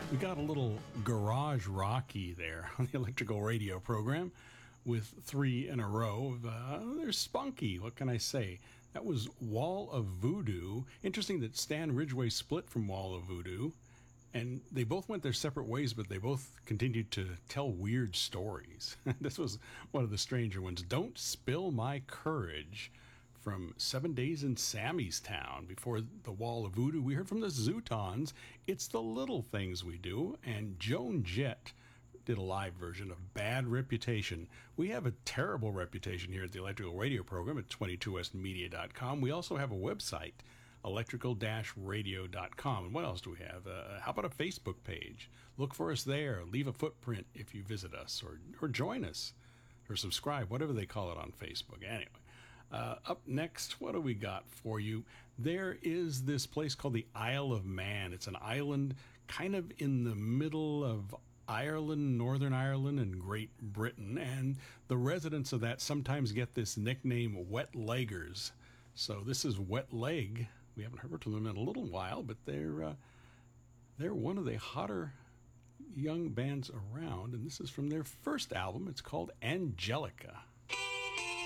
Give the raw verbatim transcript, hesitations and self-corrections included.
We got a little garage rocky there on the electrical radio program with three in a row. Uh, they're spunky. What can I say? That was Wall of Voodoo. Interesting that Stan Ridgway split from Wall of Voodoo, and they both went their separate ways, but they both continued to tell weird stories. This was one of the stranger ones. Don't Spill My Courage from Seven Days in Sammy's Town. Before the Wall of Voodoo, we heard from the Zootons, It's the Little Things We Do, and Joan Jett did a live version of Bad Reputation. We have a terrible reputation here at the Electrical Radio program at twenty-two west media dot com. We also have a website, electrical dash radio dot com. And what else do we have? Uh, how about a Facebook page? Look for us there. Leave a footprint if you visit us, or, or join us, or subscribe, whatever they call it on Facebook. Anyway. Uh, up next, what do we got for you? There is this place called the Isle of Man. It's an island kind of in the middle of Ireland, Northern Ireland, and Great Britain. And the residents of that sometimes get this nickname Wet Leggers. So this is Wet Leg. We haven't heard from them in a little while, but they're, uh, they're one of the hotter young bands around. And this is from their first album. It's called Angelica.